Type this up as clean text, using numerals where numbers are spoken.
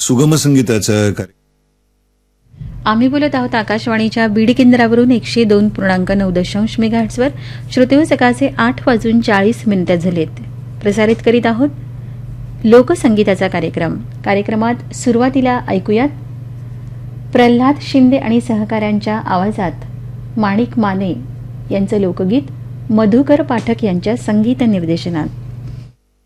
सुगम संगीताचा आम्ही बोलत आहोत आकाशवाणीच्या बीड केंद्रावरून 102.9 मेगाहर्ट्झवर. श्रोतेहो, सकाळचे 8:40 झालेत. प्रसारित करीत आहोत लोकसंगीताचा कार्यक्रमात सुरुवातीला ऐकूयात प्रल्हाद शिंदे आणि सहकाऱ्यांच्या आवाजात माणिक माने यांचं लोकगीत मधुकर पाठक यांच्या संगीत निर्देशनात.